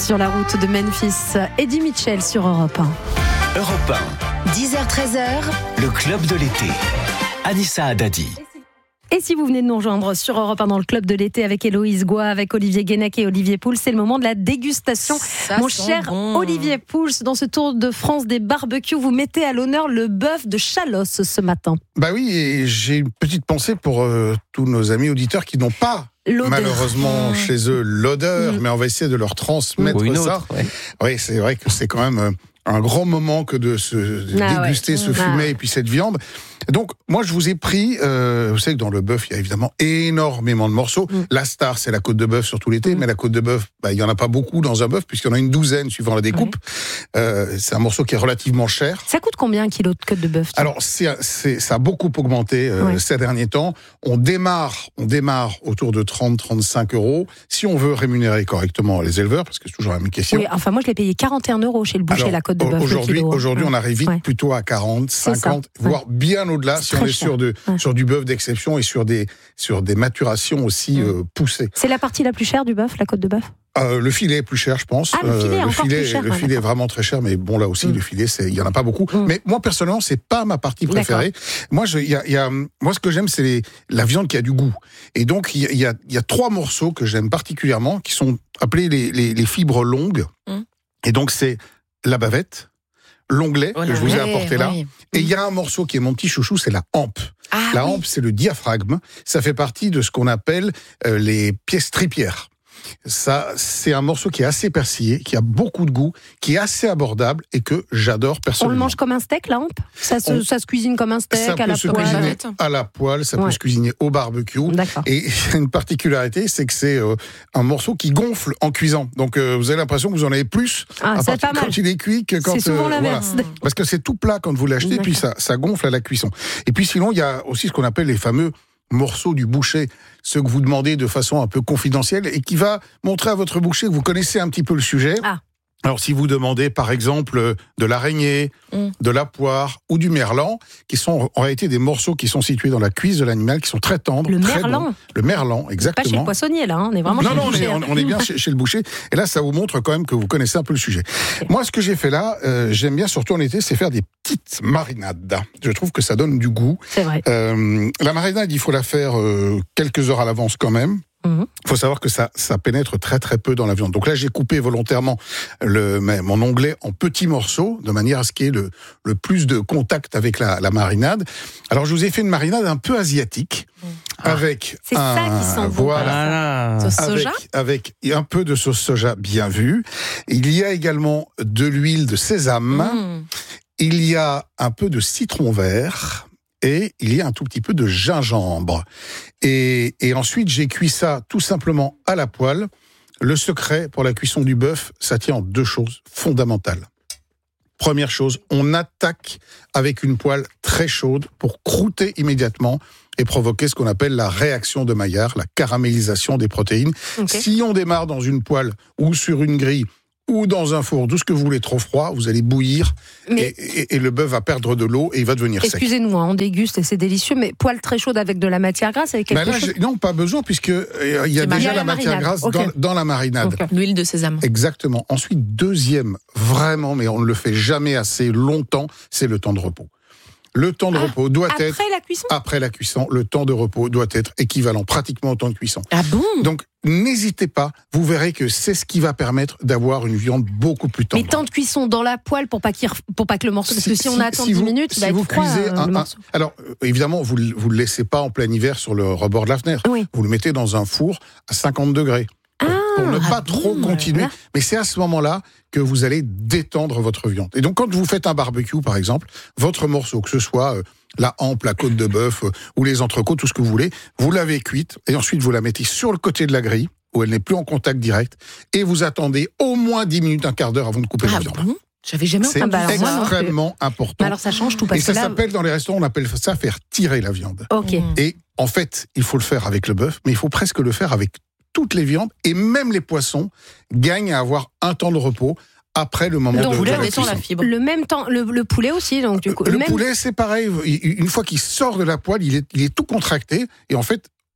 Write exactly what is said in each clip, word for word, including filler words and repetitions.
sur la route de Memphis. Eddie Mitchell sur Europe un. Europe un. dix heures treize heures. Le club de l'été. Anissa Haddadi. Et si vous venez de nous rejoindre sur Europe un dans le club de l'été avec Héloïse Goua, avec Olivier Guénec et Olivier Pouls, c'est le moment de la dégustation. Ça Mon sent cher bon. Olivier Pouls, dans ce tour de France des barbecues, vous mettez à l'honneur le bœuf de Chalosse ce matin. Bah oui, et j'ai une petite pensée pour euh, tous nos amis auditeurs qui n'ont pas L'odeur. malheureusement Mmh. chez eux l'odeur, Mmh. mais on va essayer de leur transmettre Ou une ça. autre, ouais. Oui, c'est vrai que c'est quand même euh, un grand moment que de se de Ah déguster ouais. ce Ah fumet ouais. et puis cette viande. Donc, moi, je vous ai pris, euh, vous savez que dans le bœuf, il y a évidemment énormément de morceaux. Mm. La star, c'est la côte de bœuf sur tout l'été, Mm. mais la côte de bœuf, bah, il y en a pas beaucoup dans un bœuf, puisqu'il y en a une douzaine suivant la découpe. Euh, c'est un morceau qui est relativement cher. Ça coûte combien un kilo de côte de bœuf? Alors, c'est, c'est, ça a beaucoup augmenté euh, Ouais. ces derniers temps. On démarre, on démarre autour de trente à trente-cinq euros. Si on veut rémunérer correctement les éleveurs, parce que c'est toujours la même question. Oui, enfin moi je l'ai payé quarante et un euros chez le boucher, Alors, la côte de bœuf. le Aujourd'hui, kilo. aujourd'hui on arrive vite Ouais. plutôt à quarante, C'est cinquante, ça, ouais. voire bien au-delà C'est si on très est cher. sur, de, Ouais. sur du bœuf d'exception et sur des, sur des maturations aussi Mm. euh, poussées. C'est la partie la plus chère du bœuf, la côte de bœuf? Euh, le filet est plus cher, je pense. Ah, le filet est le encore filet, plus cher, le ah, filet est d'accord. vraiment très cher, mais bon, là aussi, Mm. le filet, c'est, il y en a pas beaucoup. Mm. Mais moi, personnellement, c'est pas ma partie préférée. Moi, je, il y a, il y a, moi, ce que j'aime, c'est les, la viande qui a du goût. Et donc, il y a, il y a, il y a trois morceaux que j'aime particulièrement, qui sont appelés les, les, les fibres longues. Mm. Et donc, c'est la bavette, l'onglet Oh que là je vous ai là, apporté là. oui. Et il y a un morceau qui est mon petit chouchou, c'est la hampe. Ah, La oui. hampe, c'est le diaphragme. Ça fait partie de ce qu'on appelle euh, les pièces tripières. Ça, c'est un morceau qui est assez persillé, qui a beaucoup de goût, qui est assez abordable et que j'adore On personnellement. le mange comme un steak, la hampe? ça se, On- ça se cuisine comme un steak, Ça à peut la se poêle? cuisiner bavette. à la poêle, ça Ouais. peut se cuisiner au barbecue. D'accord. Et il y a une particularité, c'est que c'est euh, un morceau qui gonfle en cuisant. Donc euh, vous avez l'impression que vous en avez plus Ah, à c'est partir- pas mal. quand il est cuit que quand... C'est souvent euh, l'inverse. voilà. Parce que c'est tout plat quand vous l'achetez, puis ça, ça gonfle à la cuisson. Et puis sinon, il y a aussi ce qu'on appelle les fameux morceaux du boucher, ceux que vous demandez de façon un peu confidentielle et qui va montrer à votre boucher que vous connaissez un petit peu le sujet. Ah. Alors si vous demandez par exemple de l'araignée, Mm. de la poire ou du merlan, qui sont en réalité des morceaux qui sont situés dans la cuisse de l'animal, qui sont très tendres. Le très merlan. bons. Le merlan, Pas chez exactement. le poissonnier, là, hein, on est vraiment Non, chez non, le on est, boucher. on, on est bien chez, chez le boucher. Et là, ça vous montre quand même que vous connaissez un peu le sujet. Moi, ce que j'ai fait là, euh, j'aime bien, surtout en été, c'est faire des petites marinades. Je trouve que ça donne du goût. C'est vrai. Euh, la marinade, il faut la faire euh, quelques heures à l'avance quand même. Mhm. Il faut savoir que ça, ça pénètre très très peu dans la viande. Donc là, j'ai coupé volontairement le, mon onglet en petits morceaux, de manière à ce qu'il y ait le, le plus de contact avec la, la marinade. Alors, je vous ai fait une marinade un peu asiatique, avec C'est un, ça qui sent bon. voilà, Voilà. Sauce avec, soja. avec un peu de sauce soja bien vue. Il y a également de l'huile de sésame. Mmh. Il y a un peu de citron vert. Et il y a un tout petit peu de gingembre. Et, et ensuite, j'ai cuit ça tout simplement à la poêle. Le secret pour la cuisson du bœuf, ça tient en deux choses fondamentales. Première chose, on attaque avec une poêle très chaude pour croûter immédiatement et provoquer ce qu'on appelle la réaction de Maillard, la caramélisation des protéines. Ok. Si on démarre dans une poêle ou sur une grille ou dans un four, tout ce que vous voulez trop froid, vous allez bouillir Mais et, et- et le bœuf va perdre de l'eau et il va devenir sec. excusez-nous, hein, on déguste et c'est délicieux, mais poêle très chaude avec de la matière grasse, avec quelque Mais là, chose. j'ai- non, pas besoin, puisque euh, il y a C'est déjà mal- la, la matière marinade. grasse Ok. dans, dans la marinade. Ok. L'huile de sésame. Exactement. Ensuite, deuxième, vraiment, mais on ne le fait jamais assez longtemps, c'est le temps de repos. Le temps de Ah, repos doit Après être, la cuisson? après la cuisson, le temps de repos doit être équivalent pratiquement au temps de cuisson. Ah bon? Donc, n'hésitez pas, vous verrez que c'est ce qui va permettre d'avoir une viande beaucoup plus tendre. Mais temps de cuisson dans la poêle pour pas, qu'il ref- pour pas que le morceau. Parce que si, on attend dix vous- minutes, il si va vous être froid, cuisez euh, un- le un- morceau. alors, euh, évidemment, vous ne le laissez pas en plein hiver sur le rebord de la fenêtre. Oui. Vous le mettez dans un four à cinquante degrés. Pour, pour ne ah pas bon, trop continuer. voilà. Mais c'est à ce moment-là que vous allez détendre votre viande. Et donc, quand vous faites un barbecue, par exemple, votre morceau, que ce soit euh, la hampe, la côte de bœuf euh, ou les entrecôtes, tout ce que vous voulez, vous l'avez cuite et ensuite vous la mettez sur le côté de la grille où elle n'est plus en contact direct et vous attendez au moins dix minutes, un quart d'heure avant de couper Ah la viande. bon? J'avais jamais C'est entendu Ah bah alors moi non plus. extrêmement important. Mais alors ça change tout parce Et ça que là. s'appelle, dans les restaurants, on appelle ça faire tirer la viande. Ok. Mmh. Et en fait, il faut le faire avec le bœuf, mais il faut presque le faire avec toutes les viandes, et même les poissons gagnent à avoir un temps de repos après le moment Donc, de, Poulet de la détend la cuisson. fibre. Le même temps, le, le poulet aussi, donc du coup. Le même... poulet, c'est pareil. Il- Une fois qu'il sort de la poêle, il est, il est tout contracté, et en fait,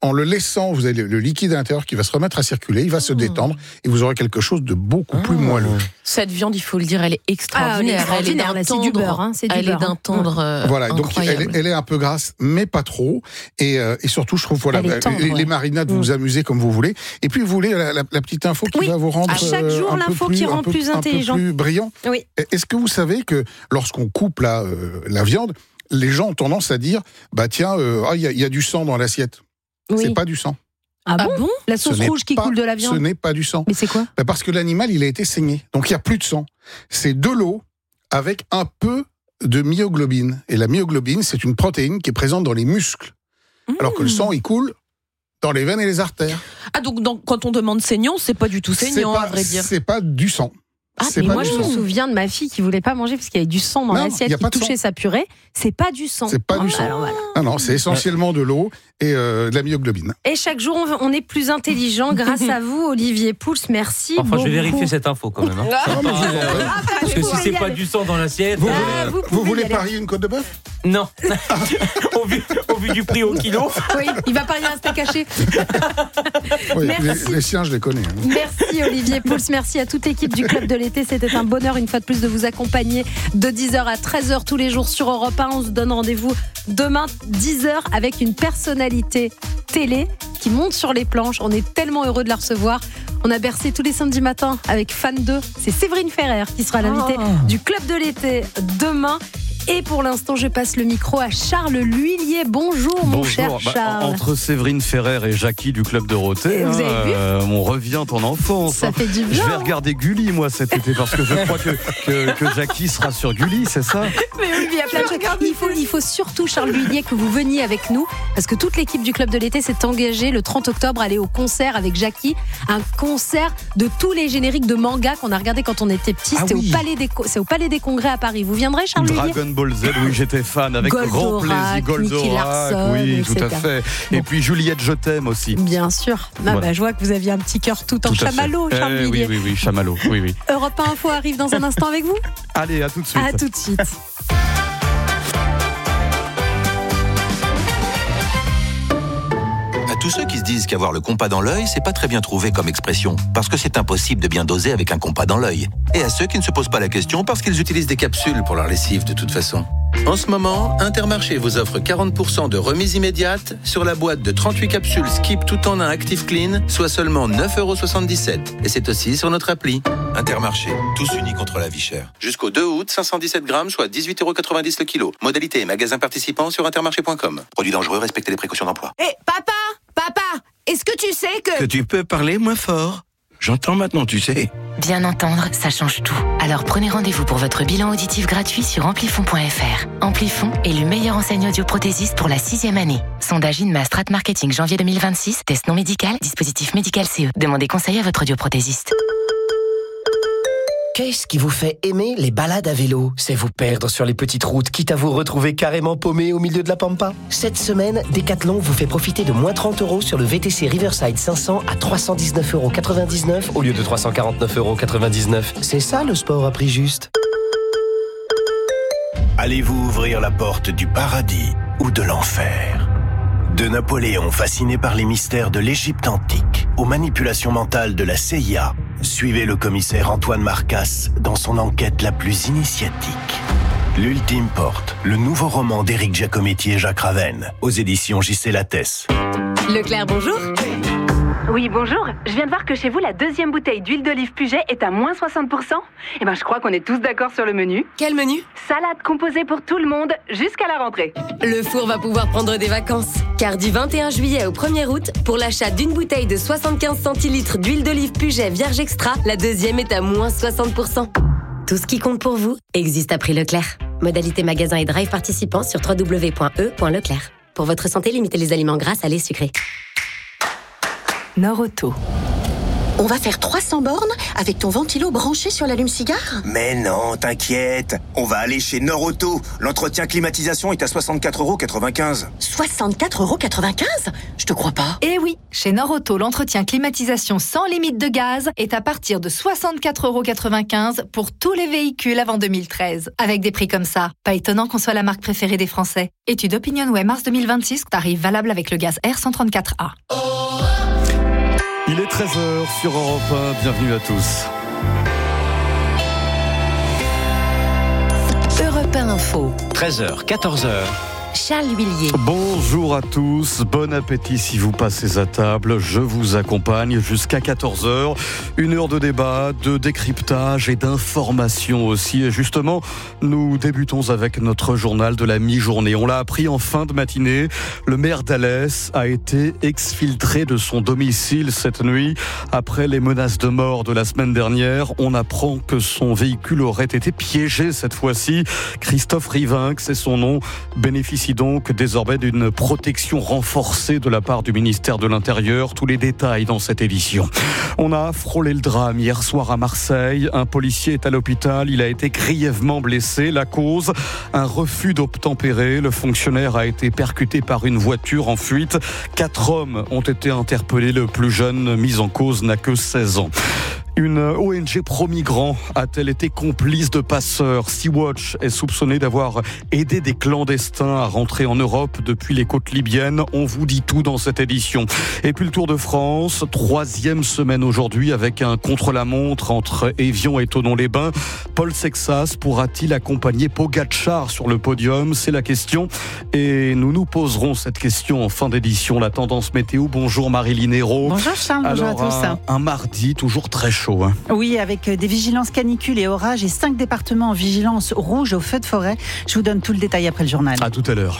en le laissant, vous avez le liquide à l'intérieur qui va se remettre à circuler, il va se détendre et vous aurez quelque chose de beaucoup plus moelleux. Cette viande, il faut le dire, elle est extraordinaire. Ah, elle est extraordinaire. Elle est d'un C'est du tendre, beurre, hein, c'est du elle beurre, est d'un hein. tendre euh, Voilà, donc incroyable. elle, est- elle est un peu grasse, mais pas trop. Et, euh, et surtout, je trouve, voilà, Elle est tendre, les, les ouais. marinades, vous vous amusez comme vous voulez. Et puis, vous voulez la, la- la petite info qui Oui, va vous rendre à chaque euh, jour, un peu l'info plus- qui un rend peu- plus un peu intelligent. plus brillant. Oui. Est-ce que vous savez que lorsqu'on coupe la, euh, la viande, les gens ont tendance à dire, bah tiens, euh, ah, il y, a- il y a du sang dans l'assiette. Oui. C'est pas du sang. Ah bon, Ah bon La Ce sauce n'est rouge qui pas- coule de la Ce viande. n'est pas du sang. Mais c'est quoi? Bah, parce que l'animal, il a été saigné. Donc, il n'y a plus de sang. C'est de l'eau avec un peu de myoglobine. Et la myoglobine, c'est une protéine qui est présente dans les muscles. Alors que le sang, il coule dans les veines et les artères. Ah, donc, donc quand on demande saignant, c'est pas du tout saignant, C'est pas- à vrai dire. C'est pas du sang. Ah, C'est mais pas moi, du je me sang. souviens de ma fille qui voulait pas manger parce qu'il y avait du sang dans Non, l'assiette y a qui pas de touchait sang. sa purée. C'est pas du sang. C'est pas du sang. Alors, voilà. Ah non, c'est essentiellement de l'eau et euh, de la myoglobine. Et chaque jour, on on est plus intelligent grâce à vous, Olivier Pouls. Merci Enfin, je vais beaucoup. vérifier cette info quand même. hein. Ah, mais je vous en prie. bah, Parce que vous si pouvez c'est y pas aller. du sang dans l'assiette. Vous euh, Ah, voulez, vous vous pouvez voulez y aller. parier une côte de bœuf? Non. au, vu, au vu du prix au kilo. Oui, il va parier un steak haché. Oui, Merci. les, les siens, je les connais. hein. Merci Olivier Pouls, merci à toute l'équipe du Club de l'été. C'était un bonheur une fois de plus de vous accompagner de dix heures à treize heures tous les jours sur Europe un. On se donne rendez-vous demain dix heures avec une personnalité télé qui monte sur les planches. On est tellement heureux de la recevoir. On a bercé tous les samedis matins avec Fan deux. C'est Séverine Ferrer qui sera l'invitée du Club de l'été demain. Et pour l'instant, je passe le micro à Charles L'Huillier. Bonjour, mon cher Bonjour. Bah, Charles. entre Séverine Ferrer et Jackie du Club Dorothée, Et vous hein, avez vu euh, on revient en enfance. Ça hein. fait du Je bien. vais regarder Gulli, moi, cet été, parce que je crois que, que, que Jackie sera sur Gulli, c'est ça? Mais oui, il y a plein de choses. Il faut, il faut surtout, Charles L'Huillier, que vous veniez avec nous, parce que toute l'équipe du Club de l'été s'est engagée le trente octobre à aller au concert avec Jackie, un concert de tous les génériques de manga qu'on a regardé quand on était petit. Ah C'était oui. au Palais des Co- c'est au Palais des Congrès à Paris. Vous viendrez, Charles L'Huillier? Dragon Ball Z, oui, j'étais fan, avec grand Goldorak, plaisir. Nicky Larson, oui, et tout à cetera. fait. Et Bon. puis Juliette, je t'aime aussi. Bien sûr. Ah, Voilà. bah, je vois que vous aviez un petit cœur tout en Tout à fait. chamallow, Charles Eh, L'Huillier. oui, oui, oui, chamallow, oui, oui. Europe un Info arrive dans un instant avec vous. Allez, à tout de suite. À tout de suite. À tous ceux qui se disent qu'avoir le compas dans l'œil, c'est pas très bien trouvé comme expression, parce que c'est impossible de bien doser avec un compas dans l'œil. Et à ceux qui ne se posent pas la question parce qu'ils utilisent des capsules pour leur lessive de toute façon. En ce moment, Intermarché vous offre quarante pour cent de remise immédiate sur la boîte de trente-huit capsules Skip tout en un Active Clean, soit seulement neuf euros soixante-dix-sept. Et c'est aussi sur notre appli. Intermarché, tous unis contre la vie chère. Jusqu'au deux août, cinq cent dix-sept grammes, soit dix-huit euros quatre-vingt-dix le kilo. Modalité et magasin participant sur intermarché point com. Produit dangereux, respectez les précautions d'emploi. Hé, papa, papa, est-ce que tu sais que... Que tu peux parler moins fort. J'entends maintenant, tu sais. Bien entendre, ça change tout. Alors prenez rendez-vous pour votre bilan auditif gratuit sur amplifon point f r. Amplifon est le meilleur enseigne audioprothésiste pour la sixième année. Sondage INMA Strat Marketing janvier deux mille vingt-six, test non médical, dispositif médical C E. Demandez conseil à votre audioprothésiste. Qu'est-ce qui vous fait aimer les balades à vélo? C'est vous perdre sur les petites routes, quitte à vous retrouver carrément paumé au milieu de la pampa. Cette semaine, Decathlon vous fait profiter de moins trente euros sur le V T C Riverside cinq cents à trois cent dix-neuf euros quatre-vingt-dix-neuf au lieu de trois cent quarante-neuf euros quatre-vingt-dix-neuf. C'est ça le sport à prix juste. Allez-vous ouvrir la porte du paradis ou de l'enfer? De Napoléon fasciné par les mystères de l'Égypte antique aux manipulations mentales de la C I A, suivez le commissaire Antoine Marcasse dans son enquête la plus initiatique. L'Ultime Porte, le nouveau roman d'Éric Giacometti et Jacques Ravenne, aux éditions J C Lattès. Leclerc, bonjour. Oui, bonjour. Je viens de voir que chez vous, la deuxième bouteille d'huile d'olive Puget est à moins soixante pour cent. Eh ben, je crois qu'on est tous d'accord sur le menu. Quel menu? Salade composée pour tout le monde jusqu'à la rentrée. Le four va pouvoir prendre des vacances. Car du vingt et un juillet au premier août, pour l'achat d'une bouteille de soixante-quinze centilitres d'huile d'olive Puget Vierge Extra, la deuxième est à moins soixante pour cent. Tout ce qui compte pour vous existe à prix Leclerc. Modalité magasin et drive participants sur w w w point e point leclerc. Pour votre santé, limitez les aliments gras, salés, sucrés. Nord Auto. On va faire trois cents bornes avec ton ventilo branché sur l'allume-cigare ? Mais non, t'inquiète. On va aller chez Norauto. L'entretien climatisation est à soixante-quatre euros quatre-vingt-quinze. soixante-quatre euros quatre-vingt-quinze ? Je te crois pas. Eh oui, chez Norauto, l'entretien climatisation sans limite de gaz est à partir de soixante-quatre euros quatre-vingt-quinze pour tous les véhicules avant deux mille treize. Avec des prix comme ça, pas étonnant qu'on soit la marque préférée des Français. Étude OpinionWay mars deux mille vingt-six, tarif valable avec le gaz R cent trente-quatre A. Il est treize heures sur Europe un, bienvenue à tous. Europe un Info. treize heures, quatorze heures. Charles Huillier. Bonjour à tous, bon appétit si vous passez à table. Je vous accompagne jusqu'à quatorze heures. Une heure de débat, de décryptage et d'information aussi. Et justement, nous débutons avec notre journal de la mi-journée. On l'a appris en fin de matinée. Le maire d'Alès a été exfiltré de son domicile cette nuit. Après les menaces de mort de la semaine dernière, on apprend que son véhicule aurait été piégé cette fois-ci. Christophe Rivinc, c'est son nom, bénéficie donc désormais d'une protection renforcée de la part du ministère de l'Intérieur. Tous les détails dans cette édition. On a frôlé le drame hier soir à Marseille. Un policier est à l'hôpital. Il a été grièvement blessé. La cause, un refus d'obtempérer. Le fonctionnaire a été percuté par une voiture en fuite. Quatre hommes ont été interpellés. Le plus jeune mis en cause n'a que seize ans. Une O N G pro-migrants a-t-elle été complice de passeurs ? Sea-Watch est soupçonné d'avoir aidé des clandestins à rentrer en Europe depuis les côtes libyennes. On vous dit tout dans cette édition. Et puis le Tour de France, troisième semaine aujourd'hui avec un contre-la-montre entre Évian et Thonon-les-Bains. Paul Sexas pourra-t-il accompagner Pogacar sur le podium ? C'est la question. Et nous nous poserons cette question en fin d'édition. La tendance météo. Bonjour Marie-Line Hérault. Bonjour Charles, bonjour Alors, à tous. Un, un mardi toujours très chaud. Hein. Oui, avec des vigilances canicules et orages et cinq départements en vigilance rouge au feu de forêt. Je vous donne tout le détail après le journal. À tout à l'heure.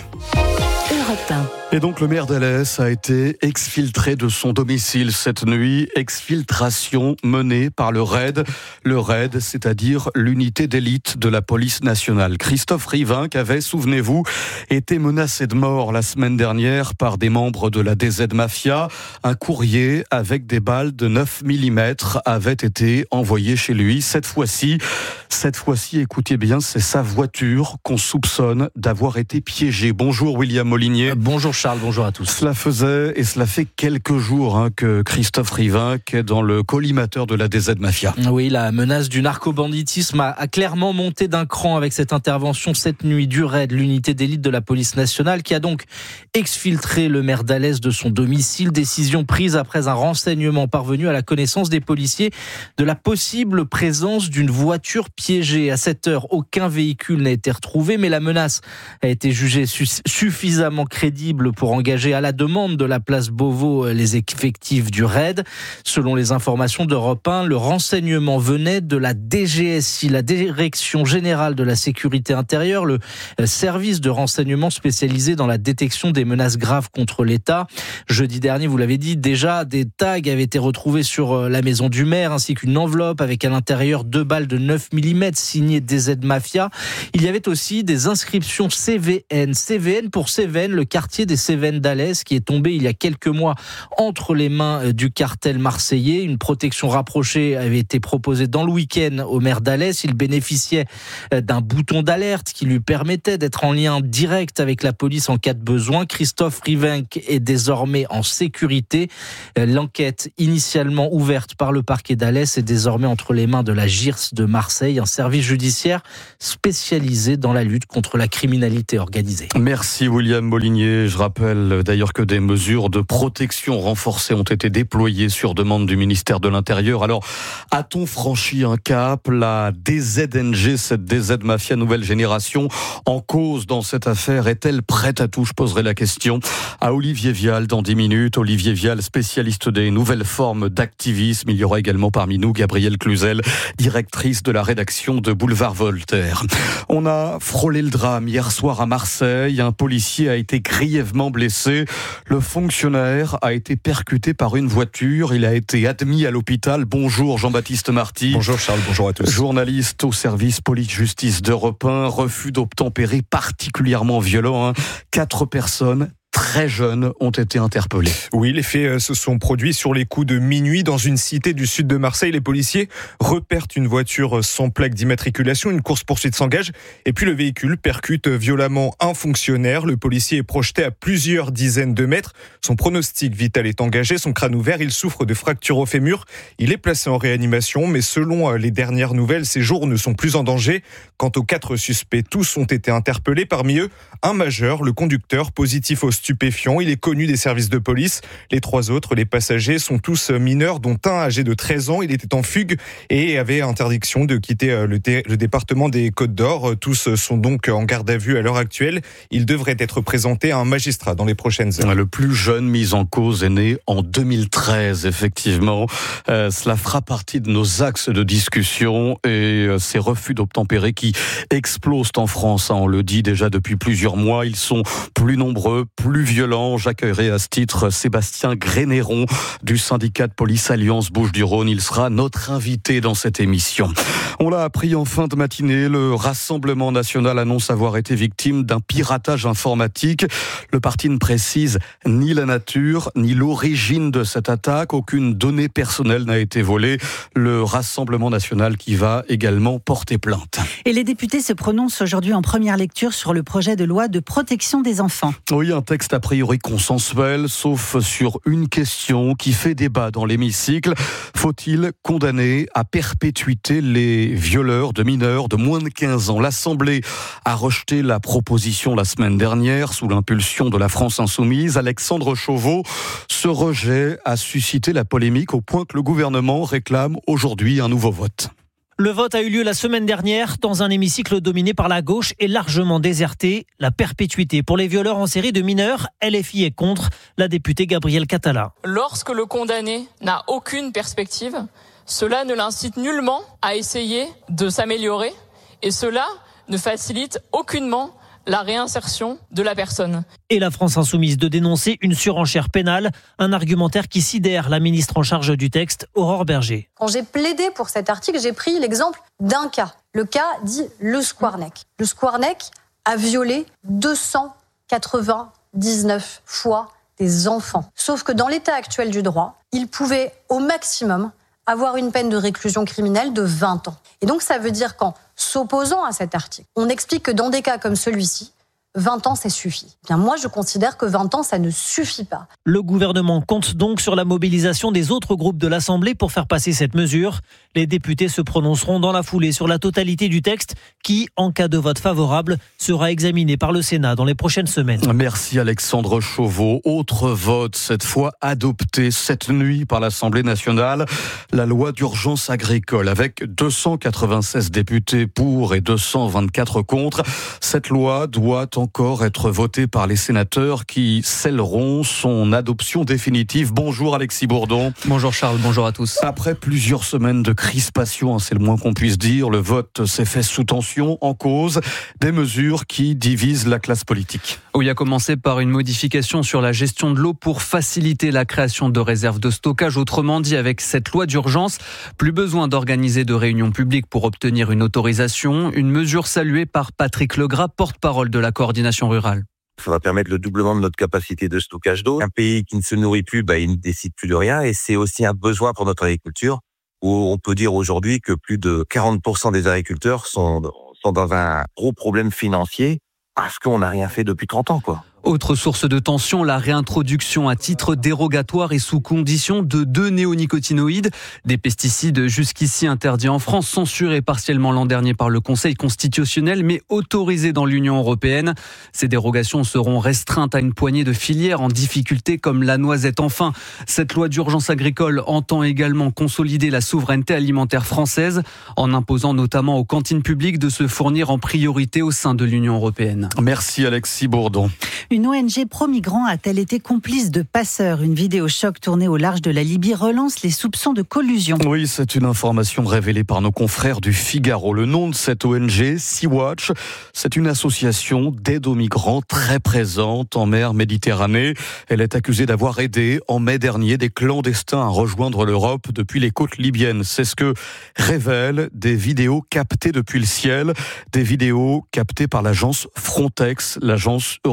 Europe un. Et donc le maire d'Alès a été exfiltré de son domicile cette nuit. Exfiltration menée par le R A I D. Le R A I D, c'est-à-dire l'unité d'élite de la police nationale. Christophe Rivinc avait, souvenez-vous, été menacé de mort la semaine dernière par des membres de la D Z Mafia. Un courrier avec des balles de neuf millimètres avait été envoyé chez lui. Cette fois-ci, cette fois-ci, écoutez bien, c'est sa voiture qu'on soupçonne d'avoir été piégée. Bonjour William Molinier. Bonjour Charles, bonjour à tous. Cela faisait, et cela fait quelques jours hein, que Christophe Rivinc est dans le collimateur de la D Z Mafia. Oui, la menace du narco-banditisme a, a clairement monté d'un cran avec cette intervention cette nuit du R A I D, l'unité d'élite de la police nationale, qui a donc exfiltré le maire d'Alès de son domicile. Décision prise après un renseignement parvenu à la connaissance des policiers de la possible présence d'une voiture piégée. À cette heure, aucun véhicule n'a été retrouvé, mais la menace a été jugée su- suffisamment crédible pour engager à la demande de la place Beauvau les effectifs du R A I D. Selon les informations d'Europe un, le renseignement venait de la D G S I, la Direction Générale de la Sécurité Intérieure, le service de renseignement spécialisé dans la détection des menaces graves contre l'État. Jeudi dernier, vous l'avez dit, déjà des tags avaient été retrouvés sur la maison du maire, ainsi qu'une enveloppe avec à l'intérieur deux balles de neuf millimètres signées D Z Mafia. Il y avait aussi des inscriptions C V N. C V N pour Cévennes, le quartier des Cévennes d'Alès, qui est tombé il y a quelques mois entre les mains du cartel marseillais. Une protection rapprochée avait été proposée dans le week-end au maire d'Alès. Il bénéficiait d'un bouton d'alerte qui lui permettait d'être en lien direct avec la police en cas de besoin. Christophe Rivinc est désormais en sécurité. L'enquête initialement ouverte par le parquet d'Alès est désormais entre les mains de la G I R S de Marseille, un service judiciaire spécialisé dans la lutte contre la criminalité organisée. Merci William Molinier. Je rappelle d'ailleurs que des mesures de protection renforcées ont été déployées sur demande du ministère de l'Intérieur. Alors, a-t-on franchi un cap ? La D Z N G, cette D Z Mafia nouvelle génération, en cause dans cette affaire, est-elle prête à tout ? Je poserai la question à Olivier Vial dans dix minutes. Olivier Vial, spécialiste des nouvelles formes d'activisme. Il y aura également parmi nous Gabrielle Cluzel, directrice de la rédaction de Boulevard Voltaire. On a frôlé le drame hier soir à Marseille. Un policier a été grièvement blessé. Le fonctionnaire a été percuté par une voiture. Il a été admis à l'hôpital. Bonjour Jean-Baptiste Marty. Bonjour Charles, bonjour à tous. Journaliste au service police-justice d'Europe un. Refus d'obtempérer particulièrement violent. Hein. Quatre personnes très jeunes ont été interpellés. Oui, les faits se sont produits sur les coups de minuit dans une cité du sud de Marseille. Les policiers repèrent une voiture sans plaque d'immatriculation. Une course-poursuite s'engage et puis le véhicule percute violemment un fonctionnaire. Le policier est projeté à plusieurs dizaines de mètres. Son pronostic vital est engagé. Son crâne ouvert, il souffre de fractures au fémur. Il est placé en réanimation, mais selon les dernières nouvelles, ses jours ne sont plus en danger. Quant aux quatre suspects, tous ont été interpellés. Parmi eux, un majeur, le conducteur, positif aux stupéfiants. Il est connu des services de police. Les trois autres, les passagers, sont tous mineurs, dont un âgé de treize ans. Il était en fugue et avait interdiction de quitter le, dé- le département des Côtes-d'Or. Tous sont donc en garde à vue à l'heure actuelle. Ils devraient être présentés à un magistrat dans les prochaines heures. Le plus jeune mis en cause est né en deux mille treize, effectivement. Euh, cela fera partie de nos axes de discussion et euh, ces refus d'obtempérer qui explosent en France. Hein, on le dit déjà depuis plusieurs mois. Ils sont plus nombreux, plus violents. J'accueillerai à ce titre Sébastien Grénéron du syndicat de police Alliance Bouches-du-Rhône. Il sera notre invité dans cette émission. On l'a appris en fin de matinée. Le Rassemblement national annonce avoir été victime d'un piratage informatique. Le parti ne précise ni la nature, ni l'origine de cette attaque. Aucune donnée personnelle n'a été volée. Le Rassemblement national qui va également porter plainte. Et les députés se prononcent aujourd'hui en première lecture sur le projet de loi de protection des enfants. Oui, un texte a priori consensuel, sauf sur une question qui fait débat dans l'hémicycle. Faut-il condamner à perpétuité les violeurs de mineurs de moins de quinze ans ? L'Assemblée a rejeté la proposition la semaine dernière sous l'impulsion de la France insoumise. Alexandre Chauveau, ce rejet a suscité la polémique au point que le gouvernement réclame aujourd'hui un nouveau vote. Le vote a eu lieu la semaine dernière dans un hémicycle dominé par la gauche et largement déserté. La perpétuité pour les violeurs en série de mineurs, L F I est contre. La députée Gabrielle Catala. Lorsque le condamné n'a aucune perspective, cela ne l'incite nullement à essayer de s'améliorer et cela ne facilite aucunement la réinsertion de la personne. Et la France insoumise de dénoncer une surenchère pénale, un argumentaire qui sidère la ministre en charge du texte, Aurore Berger. Quand j'ai plaidé pour cet article, j'ai pris l'exemple d'un cas. Le cas dit le Squarnec. Le Squarnec a violé deux cent quatre-vingt-dix-neuf fois des enfants. Sauf que dans l'état actuel du droit, il pouvait au maximum avoir une peine de réclusion criminelle de vingt ans. Et donc ça veut dire qu'en s'opposant à cet article, on explique que dans des cas comme celui-ci, vingt ans, ça suffit. Bien, moi, je considère que vingt ans, ça ne suffit pas. Le gouvernement compte donc sur la mobilisation des autres groupes de l'Assemblée pour faire passer cette mesure. Les députés se prononceront dans la foulée sur la totalité du texte qui, en cas de vote favorable, sera examiné par le Sénat dans les prochaines semaines. Merci Alexandre Chauveau. Autre vote, cette fois adopté cette nuit par l'Assemblée nationale, la loi d'urgence agricole avec deux cent quatre-vingt-seize députés pour et deux cent vingt-quatre contre. Cette loi doit encore être votée par les sénateurs qui scelleront son adoption définitive. Bonjour Alexis Bourdon. Bonjour Charles, bonjour à tous. Après plusieurs semaines de crispation, c'est le moins qu'on puisse dire, le vote s'est fait sous tension, en cause des mesures qui divisent la classe politique. Oui, à commencer par une modification sur la gestion de l'eau pour faciliter la création de réserves de stockage. Autrement dit, avec cette loi d'urgence, plus besoin d'organiser de réunions publiques pour obtenir une autorisation. Une mesure saluée par Patrick Legras, porte-parole de la coordination rurale. Ça va permettre le doublement de notre capacité de stockage d'eau. Un pays qui ne se nourrit plus, bah, il ne décide plus de rien. Et c'est aussi un besoin pour notre agriculture, où on peut dire aujourd'hui que plus de quarante pour cent des agriculteurs sont, sont dans un gros problème financier parce qu'on n'a rien fait depuis trente ans, quoi. Autre source de tension, la réintroduction à titre dérogatoire et sous condition de deux néonicotinoïdes, des pesticides jusqu'ici interdits en France, censurés partiellement l'an dernier par le Conseil constitutionnel, mais autorisés dans l'Union européenne. Ces dérogations seront restreintes à une poignée de filières en difficulté comme la noisette. Enfin, cette loi d'urgence agricole entend également consolider la souveraineté alimentaire française en imposant notamment aux cantines publiques de se fournir en priorité au sein de l'Union européenne. Merci Alexis Bourdon. Une O N G pro-migrants a-t-elle été complice de passeurs ? Une vidéo choc tournée au large de la Libye relance les soupçons de collusion. Oui, c'est une information révélée par nos confrères du Figaro. Le nom de cette O N G, Sea-Watch, c'est une association d'aide aux migrants très présente en mer Méditerranée. Elle est accusée d'avoir aidé en mai dernier des clandestins à rejoindre l'Europe depuis les côtes libyennes. C'est ce que révèlent des vidéos captées depuis le ciel, des vidéos captées par l'agence Frontex, l'agence européenne de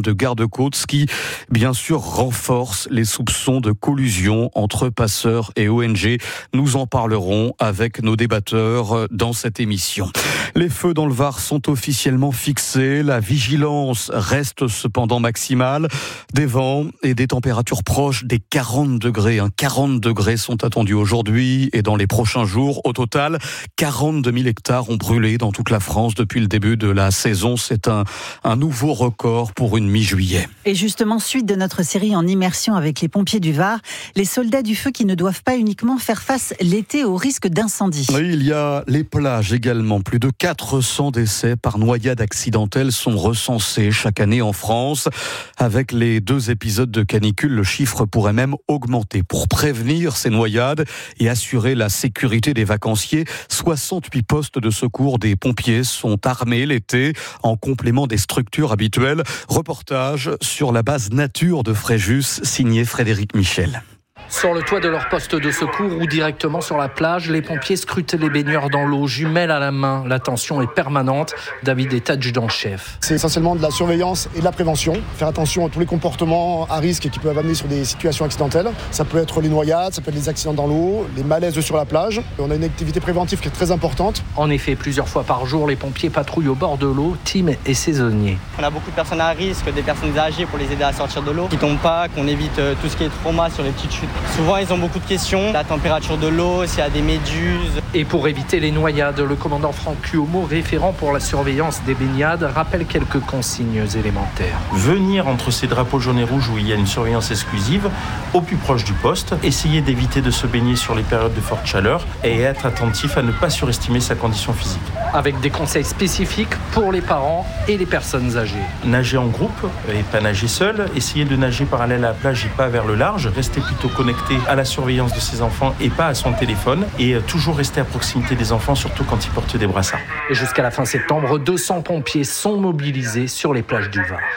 de garde-côtes, ce qui, bien sûr, renforce les soupçons de collusion entre passeurs et O N G. Nous en parlerons avec nos débatteurs dans cette émission. Les feux dans le Var sont officiellement fixés. La vigilance reste cependant maximale. Des vents et des températures proches des quarante degrés. Hein. quarante degrés sont attendus aujourd'hui et dans les prochains jours. Au total, quarante-deux mille hectares ont brûlé dans toute la France depuis le début de la saison. C'est un, un nouveau record pour une mi-juillet. Et justement, suite de notre série en immersion avec les pompiers du Var, les soldats du feu qui ne doivent pas uniquement faire face l'été au risque d'incendie. Oui, il y a les plages également. Plus de quatre cents décès par noyade accidentelle sont recensés chaque année en France. Avec les deux épisodes de canicule, le chiffre pourrait même augmenter. Pour prévenir ces noyades et assurer la sécurité des vacanciers, soixante-huit postes de secours des pompiers sont armés l'été en complément des structures habituelles. Reportage sur la base nature de Fréjus, signé Frédéric Michel. Sur le toit de leur poste de secours ou directement sur la plage, les pompiers scrutent les baigneurs dans l'eau, jumelles à la main. La tension est permanente. David est adjudant-chef. C'est essentiellement de la surveillance et de la prévention. Faire attention à tous les comportements à risque qui peuvent amener sur des situations accidentelles. Ça peut être les noyades, ça peut être les accidents dans l'eau, les malaises sur la plage. On a une activité préventive qui est très importante. En effet, plusieurs fois par jour, les pompiers patrouillent au bord de l'eau, team et saisonniers. On a beaucoup de personnes à risque, des personnes âgées pour les aider à sortir de l'eau, qui tombent pas, qu'on évite tout ce qui est trauma sur les petites chutes. Souvent, ils ont beaucoup de questions. La température de l'eau, s'il y a des méduses. Et pour éviter les noyades, le commandant Franck Cuomo, référent pour la surveillance des baignades, rappelle quelques consignes élémentaires. Venir entre ces drapeaux jaunes et rouges où il y a une surveillance exclusive, au plus proche du poste. Essayer d'éviter de se baigner sur les périodes de forte chaleur et être attentif à ne pas surestimer sa condition physique. Avec des conseils spécifiques pour les parents et les personnes âgées. Nager en groupe et pas nager seul. Essayer de nager parallèle à la plage et pas vers le large. Rester plutôt connecté à la surveillance de ses enfants et pas à son téléphone. Et toujours rester à proximité des enfants, surtout quand ils portent des brassards. Et jusqu'à la fin septembre, deux cents pompiers sont mobilisés sur les plages du Var.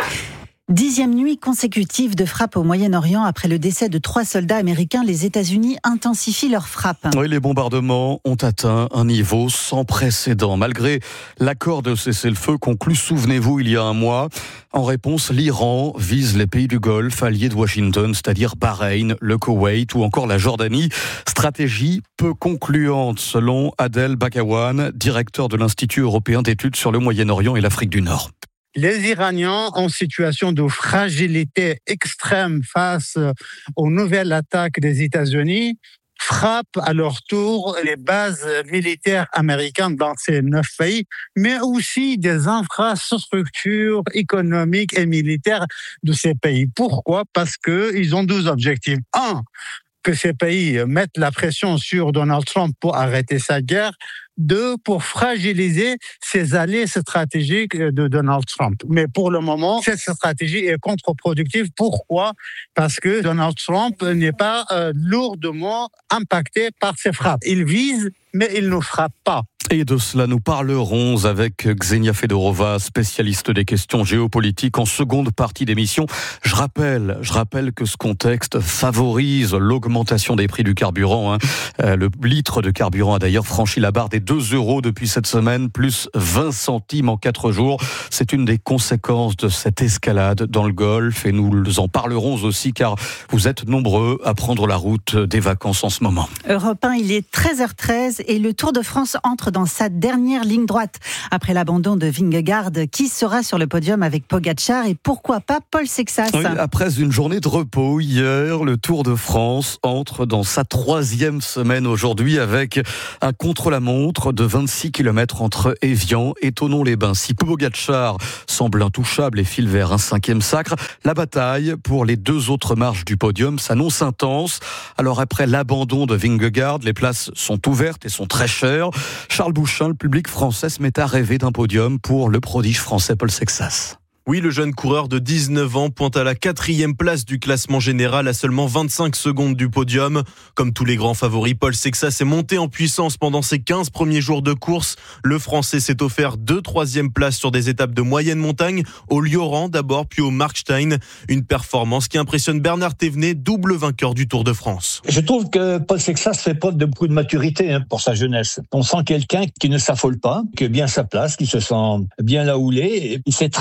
Dixième nuit consécutive de frappe au Moyen-Orient. Après le décès de trois soldats américains, les États-Unis intensifient leurs frappes. Oui, les bombardements ont atteint un niveau sans précédent. Malgré l'accord de cessez-le-feu conclu, souvenez-vous, il y a un mois, en réponse, l'Iran vise les pays du Golfe, alliés de Washington, c'est-à-dire Bahreïn, le Koweït ou encore la Jordanie. Stratégie peu concluante, selon Adel Bakawan, directeur de l'Institut européen d'études sur le Moyen-Orient et l'Afrique du Nord. Les Iraniens, en situation de fragilité extrême face aux nouvelles attaques des États-Unis, frappent à leur tour les bases militaires américaines dans ces neuf pays, mais aussi des infrastructures économiques et militaires de ces pays. Pourquoi ? Parce qu'ils ont deux objectifs. Un, que ces pays mettent la pression sur Donald Trump pour arrêter sa guerre. Deux, pour fragiliser ses alliés stratégiques de Donald Trump. Mais pour le moment, cette stratégie est contre-productive. Pourquoi ? Parce que Donald Trump n'est pas euh, lourdement impacté par ces frappes. Il vise, mais il ne frappe pas. Et de cela, nous parlerons avec Ksenia Fedorova, spécialiste des questions géopolitiques, en seconde partie d'émission. Je rappelle, je rappelle que ce contexte favorise l'augmentation des prix du carburant. Hein. Euh, le litre de carburant a d'ailleurs franchi la barre des deux euros depuis cette semaine, plus vingt centimes en quatre jours. C'est une des conséquences de cette escalade dans le Golfe et nous en parlerons aussi car vous êtes nombreux à prendre la route des vacances en ce moment. Europe un, il est treize heures treize et le Tour de France entre dans sa dernière ligne droite. Après l'abandon de Vingegaard, qui sera sur le podium avec Pogacar et pourquoi pas Paul Sexas. Oui, après une journée de repos hier, le Tour de France entre dans sa troisième semaine aujourd'hui avec un contre-la-montre de vingt-six kilomètres entre Évian et Thonon-les-Bains. Si Pogacar semble intouchable et file vers un cinquième sacre, la bataille pour les deux autres marches du podium s'annonce intense. Alors après l'abandon de Vingegaard, les places sont ouvertes et sont très chères. Charles Bouchin, le public français se met à rêver d'un podium pour le prodige français Paul Sexas. Oui, le jeune coureur de dix-neuf ans pointe à la quatrième place du classement général à seulement vingt-cinq secondes du podium. Comme tous les grands favoris, Paul Sexas est monté en puissance pendant ses quinze premiers jours de course. Le Français s'est offert deux troisième places sur des étapes de moyenne montagne, au Lioran d'abord, puis au Markstein. Une performance qui impressionne Bernard Thévenet, double vainqueur du Tour de France. Je trouve que Paul Sexas fait preuve de beaucoup de maturité hein, pour sa jeunesse. On sent quelqu'un qui ne s'affole pas, qui est bien à sa place, qui se sent bien là où il est. Il sait très bien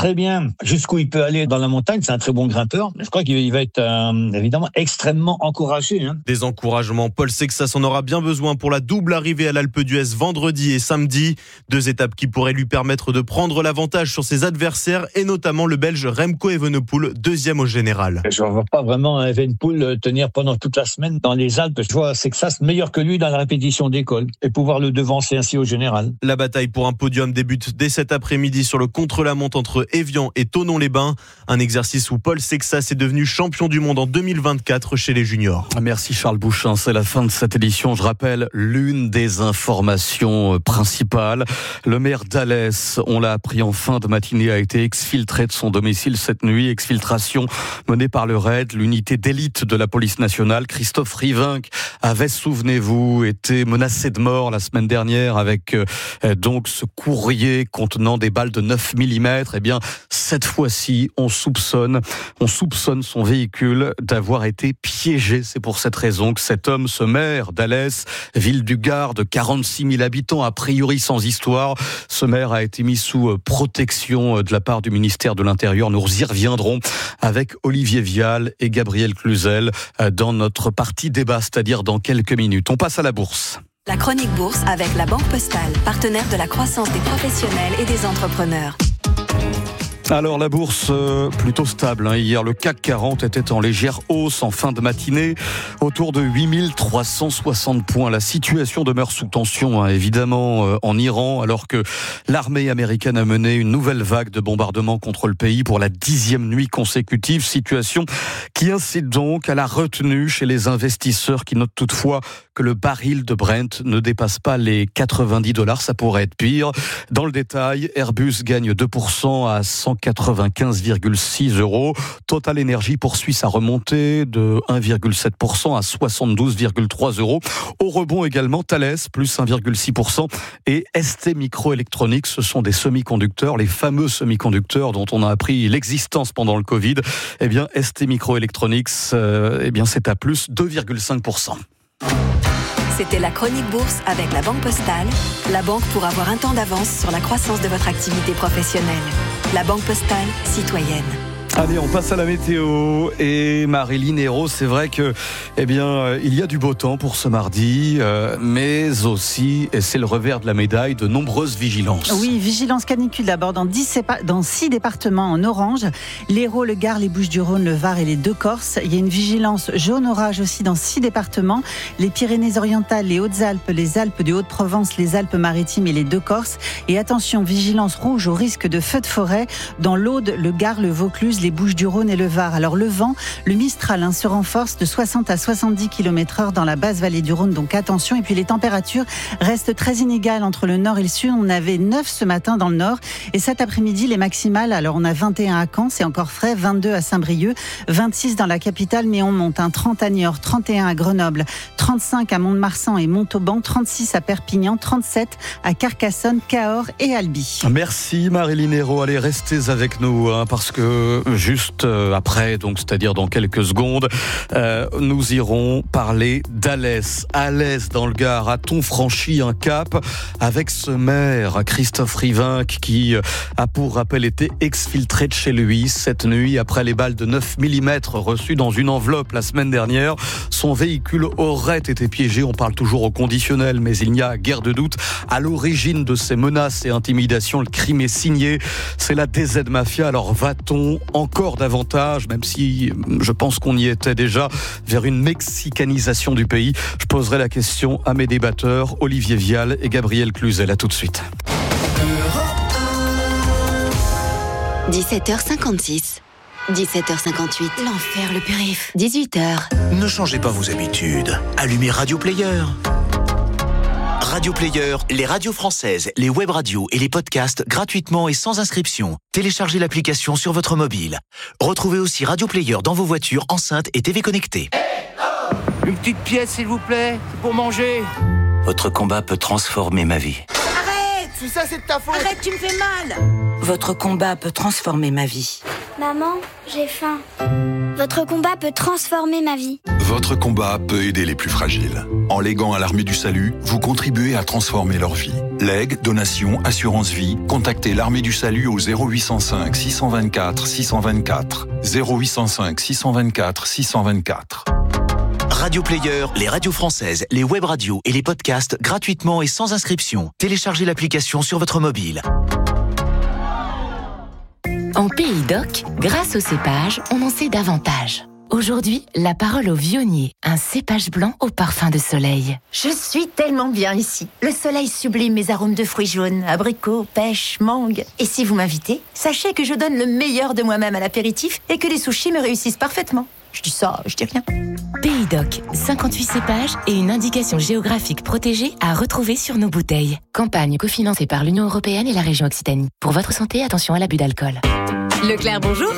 jusqu'où il peut aller dans la montagne. C'est un très bon grimpeur. Je crois qu'il va être euh, évidemment extrêmement encouragé. Hein. Des encouragements. Paul Sexas en aura bien besoin pour la double arrivée à l'Alpe d'Huez vendredi et samedi. Deux étapes qui pourraient lui permettre de prendre l'avantage sur ses adversaires et notamment le Belge Remco Evenepoel, deuxième au général. Je ne vois pas vraiment Evenepoel tenir pendant toute la semaine dans les Alpes. Je vois Sexas meilleur que lui dans la répétition d'école et pouvoir le devancer ainsi au général. La bataille pour un podium débute dès cet après-midi sur le contre-la-montre entre Évian et Thonon-les-Bains. Un exercice où Paul Sexas est devenu champion du monde en deux mille vingt-quatre chez les juniors. Merci Charles Bouchin, c'est la fin de cette édition. Je rappelle l'une des informations principales. Le maire d'Alès, on l'a appris en fin de matinée, a été exfiltré de son domicile cette nuit. Exfiltration menée par le R A I D, l'unité d'élite de la police nationale. Christophe Rivinc avait, souvenez-vous, été menacé de mort la semaine dernière avec euh, donc ce courrier contenant des balles de neuf millimètres. Eh bien, cette fois-ci, on soupçonne, on soupçonne son véhicule d'avoir été piégé. C'est pour cette raison que cet homme, ce maire d'Alès, ville du Gard, de quarante-six mille habitants, a priori sans histoire, ce maire a été mis sous protection de la part du ministère de l'Intérieur. Nous y reviendrons avec Olivier Vial et Gabriel Cluzel dans notre partie débat, c'est-à-dire dans quelques minutes. On passe à la bourse. La chronique bourse avec la Banque Postale, partenaire de la croissance des professionnels et des entrepreneurs. Alors la bourse euh, plutôt stable. Hein. Hier, le C A C quarante était en légère hausse en fin de matinée, autour de huit mille trois cent soixante points. La situation demeure sous tension, hein, évidemment, euh, en Iran, alors que l'armée américaine a mené une nouvelle vague de bombardements contre le pays pour la dixième nuit consécutive. Situation qui incite donc à la retenue chez les investisseurs, qui notent toutefois que le baril de Brent ne dépasse pas les quatre-vingt-dix dollars. Ça pourrait être pire. Dans le détail, Airbus gagne deux pour cent à cent quatre-vingt-quinze virgule six euros. Total Energy poursuit sa remontée de un virgule sept pour cent à soixante-douze virgule trois euros. Au rebond également, Thales, plus un virgule six pour cent. Et S T Microelectronics, ce sont des semi-conducteurs, les fameux semi-conducteurs dont on a appris l'existence pendant le Covid. Eh bien, S T Microelectronics, euh, eh bien, c'est à plus deux virgule cinq pour cent. C'était la chronique bourse avec la Banque Postale, la banque pour avoir un temps d'avance sur la croissance de votre activité professionnelle. La Banque Postale, citoyenne. Allez, on passe à la météo et Marilyn Hérault, c'est vrai que, eh bien, euh, il y a du beau temps pour ce mardi, euh, mais aussi, et c'est le revers de la médaille, de nombreuses vigilances. Oui, vigilance canicule d'abord dans dix, dans six départements en orange, l'Hérault, le Gard, les Bouches-du-Rhône, le Var et les Deux-Corses. Il y a une vigilance jaune orage aussi dans six départements, les Pyrénées-Orientales, les Hautes-Alpes, les Alpes de Haute-Provence, les Alpes-Maritimes et les Deux-Corses. Et attention, vigilance rouge au risque de feux de forêt dans l'Aude, le Gard, le Vaucluse, les Bouches-du-Rhône et le Var. Alors le vent, le Mistral hein, se renforce de soixante à soixante-dix kilomètres heure dans la basse vallée du Rhône, donc attention. Et puis les températures restent très inégales entre le nord et le sud. On avait neuf ce matin dans le nord et cet après-midi les maximales, alors on a vingt et un à Caen, c'est encore frais, vingt-deux à Saint-Brieuc, vingt-six dans la capitale, mais on monte un trente à Niort, trente et un à Grenoble, trente-cinq à Mont-de-Marsan et Montauban, trente-six à Perpignan, trente-sept à Carcassonne, Cahors et Albi. Merci Marilyn Hérault. Allez, restez avec nous hein, parce que juste après, donc c'est-à-dire dans quelques secondes, euh, nous irons parler d'Alès. Alès dans le Gard, a-t-on franchi un cap avec ce maire Christophe Rivinc qui a pour rappel été exfiltré de chez lui cette nuit après les balles de neuf millimètres reçues dans une enveloppe la semaine dernière. Son véhicule aurait été piégé. On parle toujours au conditionnel, mais il n'y a guère de doute. À l'origine de ces menaces et intimidations, le crime est signé. C'est la D Z Mafia. Alors va-t-on encore davantage, même si je pense qu'on y était déjà, vers une mexicanisation du pays? Je poserai la question à mes débatteurs, Olivier Vial et Gabriel Cluzel. À tout de suite. dix-sept heures cinquante-six. dix-sept heures cinquante-huit. L'enfer, le périph'. dix-huit heures. Ne changez pas vos habitudes. Allumez Radio Player. Radio Player, les radios françaises, les web radios et les podcasts gratuitement et sans inscription. Téléchargez l'application sur votre mobile. Retrouvez aussi Radio Player dans vos voitures, enceintes et T V connectées. Une petite pièce, s'il vous plaît, c'est pour manger. Votre combat peut transformer ma vie. Arrête! Tout ça, c'est de ta faute! Arrête, tu me fais mal! Votre combat peut transformer ma vie. Maman, j'ai faim. Votre combat peut transformer ma vie. Votre combat peut aider les plus fragiles. En léguant à l'Armée du Salut, vous contribuez à transformer leur vie. Legs, donations, assurance vie, contactez l'Armée du Salut au zéro huit cent cinq six cent vingt-quatre six cent vingt-quatre. zéro huit cent cinq six cent vingt-quatre six cent vingt-quatre. Radio Player, les radios françaises, les web radios et les podcasts gratuitement et sans inscription. Téléchargez l'application sur votre mobile. En Pays d'Oc, grâce au cépage, on en sait davantage. Aujourd'hui, la parole au vionnier, un cépage blanc au parfum de soleil. Je suis tellement bien ici. Le soleil sublime mes arômes de fruits jaunes, abricots, pêche, mangue. Et si vous m'invitez, sachez que je donne le meilleur de moi-même à l'apéritif et que les sushis me réussissent parfaitement. Je dis ça, je dis rien. Pays d'Oc, cinquante-huit cépages et une indication géographique protégée à retrouver sur nos bouteilles. Campagne cofinancée par l'Union européenne et la région Occitanie. Pour votre santé, attention à l'abus d'alcool. Leclerc, bonjour.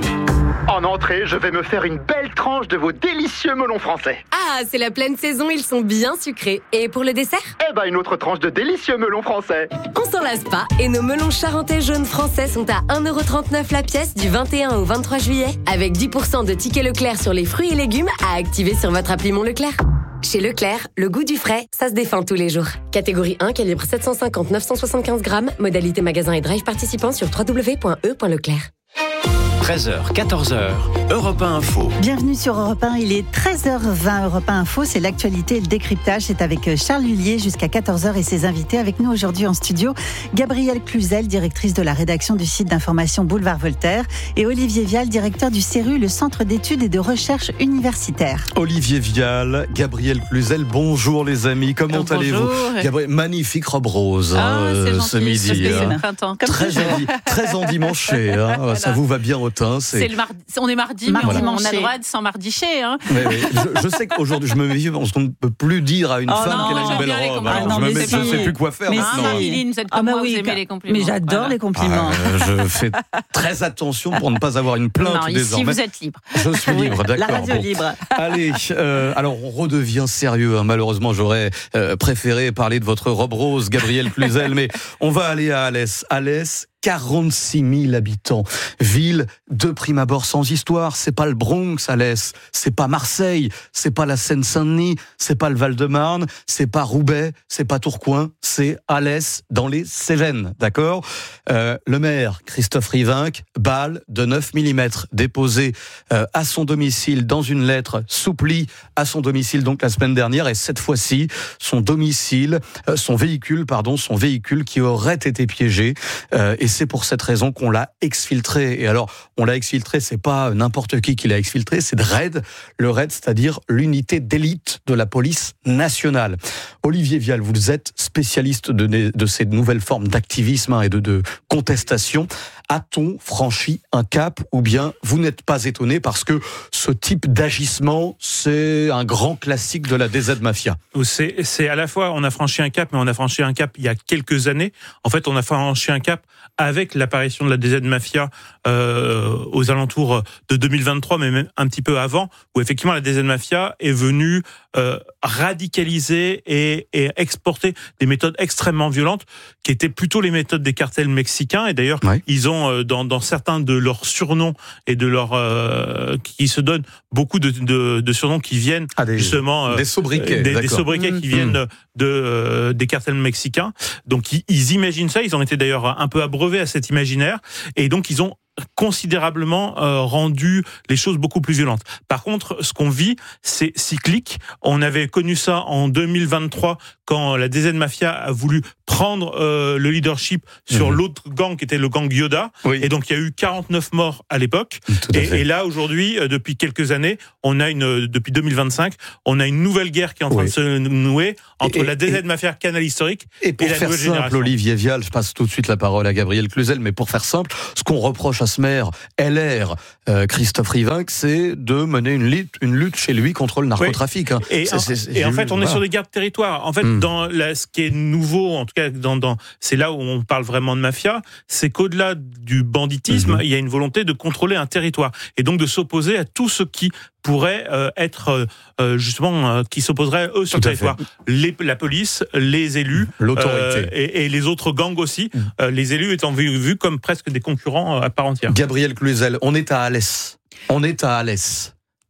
En entrée, je vais me faire une belle tranche de vos délicieux melons français. Ah, c'est la pleine saison, ils sont bien sucrés. Et pour le dessert ? Eh ben, une autre tranche de délicieux melons français. On s'en lasse pas, et nos melons charentais jaunes français sont à un euro trente-neuf la pièce du vingt et un au vingt-trois juillet, avec dix pour cent de tickets Leclerc sur les fruits et légumes à activer sur votre appli Mon Leclerc. Chez Leclerc, le goût du frais, ça se défend tous les jours. Catégorie un, calibre sept cent cinquante neuf cent soixante-quinze grammes, modalité magasin et drive participant sur w w w point e point leclerc. treize heures, quatorze heures, Europe un Info. Bienvenue sur Europe un, il est treize heures vingt, Europe un Info, c'est l'actualité et le décryptage. C'est avec Charles Lullier jusqu'à quatorze heures et ses invités. Avec nous aujourd'hui en studio, Gabrielle Cluzel, directrice de la rédaction du site d'information Boulevard Voltaire, et Olivier Vial, directeur du C E R U, le Centre d'études et de recherche universitaire. Olivier Vial, Gabrielle Cluzel, bonjour les amis, comment bonjour. allez-vous Gabrielle, magnifique robe rose ah, hein, euh, ce midi. C'est hein. le printemps. Comme très, endi- très endimanché, hein. Voilà. Ça vous va bien au teint. C'est, c'est le mardi, on est mardi, mardi mais on, on a le droit de s'en mardicher. Hein. Oui, oui. Je, je sais qu'aujourd'hui, je me méfie parce qu'on ne peut plus dire à une oh femme non, qu'elle a une belle robe. Ah, non, je ne sais, sais plus quoi faire mais maintenant. Ah, Liline, vous êtes comme ah, moi, oui, vous aimez quand... les compliments. Mais j'adore voilà. les compliments. Ah, je fais très attention pour ne pas avoir une plainte non, désormais. Ici, vous êtes libre. Je suis libre, oui, d'accord. La radio bon. libre. Allez, euh, alors on redevient sérieux. Hein. Malheureusement, j'aurais euh, préféré parler de votre robe rose, Gabrielle Cluzel, mais on va aller à Alès. Alès, quarante-six mille habitants. Ville de prime abord sans histoire. C'est pas le Bronx, Alès. C'est pas Marseille. C'est pas la Seine-Saint-Denis. C'est pas le Val-de-Marne. C'est pas Roubaix. C'est pas Tourcoing. C'est Alès dans les Cévennes. D'accord? Euh, le maire, Christophe Rivinc, balle de neuf millimètres déposée euh, à son domicile dans une lettre souplie à son domicile donc la semaine dernière. Et cette fois-ci, son domicile, euh, son véhicule, pardon, son véhicule qui aurait été piégé. Euh, et c'est pour cette raison qu'on l'a exfiltré. Et alors, on l'a exfiltré, c'est pas n'importe qui qui l'a exfiltré, c'est de R A I D. Le R A I D, c'est-à-dire l'unité d'élite de la police nationale. Olivier Vial, vous êtes spécialiste de, de ces nouvelles formes d'activisme hein, et de, de contestation. A-t-on franchi un cap ou bien vous n'êtes pas étonné parce que ce type d'agissement, c'est un grand classique de la D Z Mafia? C'est, c'est à la fois, on a franchi un cap, mais on a franchi un cap il y a quelques années. En fait, on a franchi un cap avec l'apparition de la D Z Mafia euh, aux alentours de deux mille vingt-trois, mais même un petit peu avant, où effectivement la D Z Mafia est venue euh, radicaliser et, et exporter des méthodes extrêmement violentes, qui étaient plutôt les méthodes des cartels mexicains. Et d'ailleurs, ouais. ils ont euh, dans, dans certains de leurs surnoms et de leurs euh, qui se donnent beaucoup de, de, de surnoms qui viennent ah, des, justement euh, des sobriquets, des, des sobriquets mmh. qui viennent mmh. de euh, des cartels mexicains. Donc ils, ils imaginent ça. Ils ont été d'ailleurs un peu abreuvés à cet imaginaire, et donc ils ont considérablement euh, rendu les choses beaucoup plus violentes. Par contre, ce qu'on vit, c'est cyclique. On avait connu ça en deux mille vingt-trois quand la D Z Mafia a voulu prendre euh, le leadership sur mmh. l'autre gang qui était le gang Yoda. Oui. Et donc il y a eu quarante-neuf morts à l'époque. Et, et là aujourd'hui, euh, depuis quelques années, on a une euh, depuis deux mille vingt-cinq, on a une nouvelle guerre qui est en train oui. de se nouer entre et, la D Z et, Mafia Canal historique et, pour et la faire nouvelle simple, génération. Olivier Vial, je passe tout de suite la parole à Gabrielle Cluzel, mais pour faire simple, ce qu'on reproche à ce maire L R, euh, Christophe Rivinc, c'est de mener une lutte, une lutte chez lui contre le narcotrafic. Oui. Hein. Et, c'est, c'est, c'est, et en fait, on voilà. est sur des guerres de territoire. En fait, mmh. dans la, ce qui est nouveau, en tout cas, dans, dans, c'est là où on parle vraiment de mafia, c'est qu'au-delà du banditisme, mmh. il y a une volonté de contrôler un territoire et donc de s'opposer à tout ce qui pourrait euh, être euh, justement euh, qui s'opposerait eux sur le territoire. Les, la police, les élus, l'autorité euh, et, et les autres gangs aussi. Mmh. Euh, les élus étant vus, vus comme presque des concurrents à part entière. Gabrielle Cluzel, on est à Alès. On est à Alès.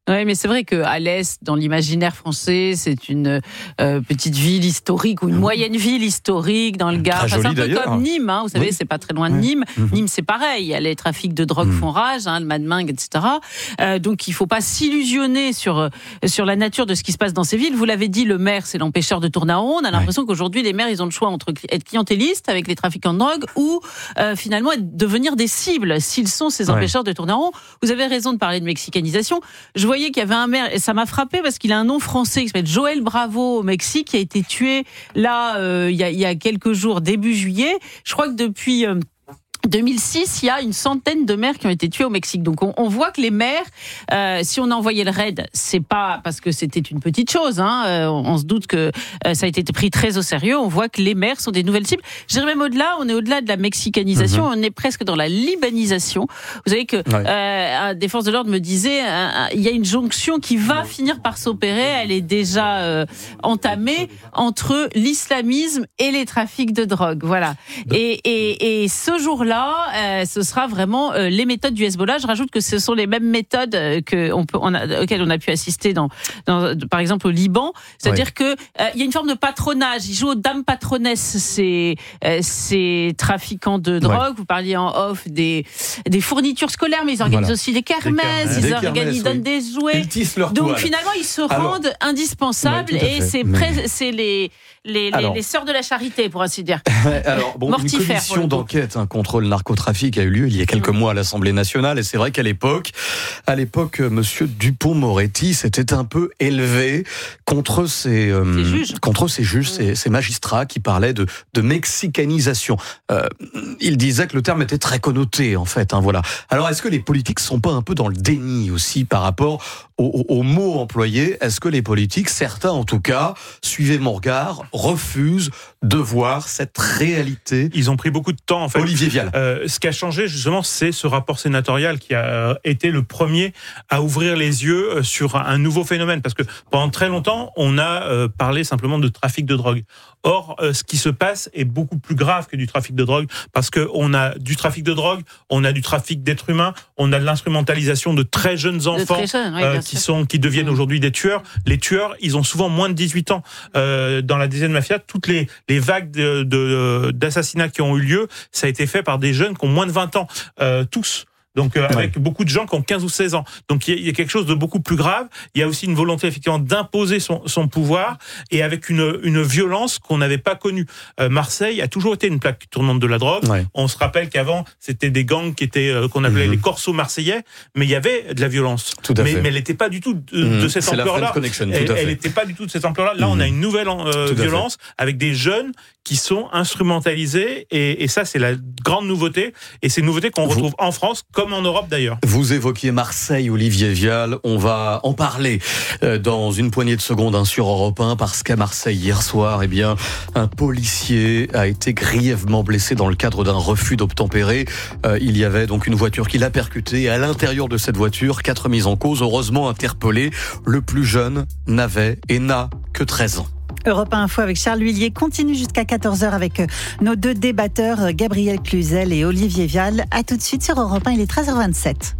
Oui, mais c'est vrai qu'à l'Est, dans l'imaginaire français, c'est une euh, petite ville historique ou une moyenne ville historique dans le Gard. Enfin, c'est un peu d'ailleurs. Comme Nîmes, hein, vous savez, oui. c'est pas très loin de oui. Nîmes. Mmh. Nîmes, c'est pareil, il y a les trafics de drogue mmh. font rage, hein, le Mad-Ming, et cetera. Euh, donc, il faut pas s'illusionner sur sur la nature de ce qui se passe dans ces villes. Vous l'avez dit, le maire, c'est l'empêcheur de tourner en rond. On a l'impression ouais. qu'aujourd'hui, les maires, ils ont le choix entre être clientélistes avec les trafiquants de drogue ou euh, finalement devenir des cibles s'ils sont ces empêcheurs ouais. de tourner en rond. Vous avez raison de parler de mexicanisation. Je voyais qu'il y avait un maire, et ça m'a frappé parce qu'il a un nom français qui s'appelle Joël Bravo au Mexique, qui a été tué là euh, il, y a, il y a quelques jours, début juillet. Je crois que depuis euh, deux mille six, il y a une centaine de maires qui ont été tués au Mexique. Donc on, on voit que les maires, euh, si on a envoyé le raid, c'est pas parce que c'était une petite chose. Hein, euh, on, on se doute que euh, ça a été pris très au sérieux. On voit que les maires sont des nouvelles cibles. Je dirais même au-delà, on est au-delà de la mexicanisation, mm-hmm. on est presque dans la libanisation. Vous savez que ouais. euh, des forces de l'ordre me disait, euh, il y a une jonction qui va finir par s'opérer. Elle est déjà euh, entamée entre l'islamisme et les trafics de drogue. Voilà. Et, et, et ce jour-là, Euh, ce sera vraiment euh, les méthodes du Hezbollah. Je rajoute que ce sont les mêmes méthodes euh, que on peut, on a, auxquelles on a pu assister dans, dans par exemple au Liban. C'est-à-dire ouais. que euh, il y a une forme de patronage. Ils jouent aux dames patronesses, ces euh, ces trafiquants de drogue. Ouais. Vous parliez en off des des fournitures scolaires, mais ils organisent voilà. aussi des kermesses. Ils des organisent, ils donnent oui. des jouets. Ils leur Donc toile. Finalement, ils se rendent Alors, indispensables ouais, et c'est mais... près, c'est les les, les, les sœurs de la charité, pour ainsi dire. Alors, bon, une commission d'enquête hein, contre le narcotrafic a eu lieu il y a quelques mmh. mois à l'Assemblée nationale, et c'est vrai qu'à l'époque, à l'époque, Monsieur Dupond-Moretti s'était un peu élevé contre ces, euh, ces juges, contre ces, juges mmh. ces, ces magistrats qui parlaient de, de mexicanisation. Euh, il disait que le terme était très connoté, en fait. Hein, voilà. Alors, est-ce que les politiques sont pas un peu dans le déni aussi par rapport aux, aux mots employés? Est-ce que les politiques, certains en tout cas, suivez mon regard, refusent de voir cette réalité? Ils ont pris beaucoup de temps, en fait. Olivier Vial. Euh, ce qui a changé, justement, c'est ce rapport sénatorial qui a été le premier à ouvrir les yeux sur un nouveau phénomène. Parce que pendant très longtemps, on a parlé simplement de trafic de drogue. Or, ce qui se passe est beaucoup plus grave que du trafic de drogue, parce qu'on a du trafic de drogue, on a du trafic d'êtres humains, on a de l'instrumentalisation de très jeunes enfants très jeunes, oui, euh, qui sont qui deviennent aujourd'hui des tueurs. Les tueurs, ils ont souvent moins de dix-huit ans. Euh, dans la dizaine mafia, toutes les les vagues de, de d'assassinats qui ont eu lieu, ça a été fait par des jeunes qui ont moins de vingt ans, euh, tous. Donc euh, avec ouais. beaucoup de gens qui ont quinze ou seize ans. Donc il y, y a quelque chose de beaucoup plus grave. Il y a aussi une volonté effectivement d'imposer son, son pouvoir, et avec une, une violence qu'on n'avait pas connue. Euh, Marseille a toujours été une plaque tournante de la drogue. Ouais. On se rappelle qu'avant c'était des gangs qui étaient euh, qu'on appelait mmh. les corsos marseillais, mais il y avait de la violence. Tout à mais, fait. mais elle n'était pas du tout de, mmh. de cette C'est ampleur-là. Elle n'était pas du tout de cette ampleur-là. Là, mmh. on a une nouvelle euh, violence avec des jeunes qui sont instrumentalisés, et, et ça c'est la grande nouveauté, et c'est une nouveauté qu'on retrouve Vous... en France comme en Europe d'ailleurs. Vous évoquiez Marseille, Olivier Vial, on va en parler dans une poignée de secondes hein, sur Europe un, parce qu'à Marseille hier soir, eh bien, un policier a été grièvement blessé dans le cadre d'un refus d'obtempérer. Euh, il y avait donc une voiture qui l'a percuté, et à l'intérieur de cette voiture, quatre mises en cause, heureusement interpellées. Le plus jeune n'avait et n'a que treize ans. Europe un Info avec Charles Huillier continue jusqu'à quatorze heures avec nos deux débatteurs, Gabriel Cluzel et Olivier Vial. À tout de suite sur Europe un, il est treize heures vingt-sept.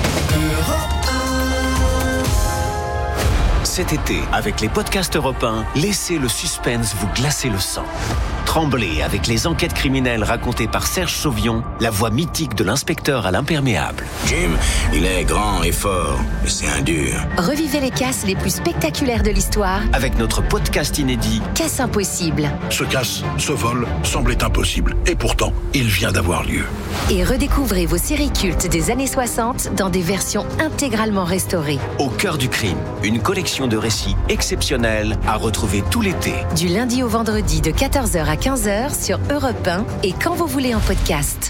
Cet été, avec les podcasts Europe un, laissez le suspense vous glacer le sang. Tremblez avec les enquêtes criminelles racontées par Serge Sauvion, la voix mythique de l'inspecteur à l'imperméable. Jim, il est grand et fort, mais c'est un dur. Revivez les casses les plus spectaculaires de l'histoire avec notre podcast inédit Casse impossible. Ce casse, ce vol, semblait impossible, et pourtant, il vient d'avoir lieu. Et redécouvrez vos séries cultes des années soixante dans des versions intégralement restaurées. Au cœur du crime, une collection de récits exceptionnels à retrouver tout l'été. Du lundi au vendredi de quatorze heures à quinze heures sur Europe un, et quand vous voulez en podcast.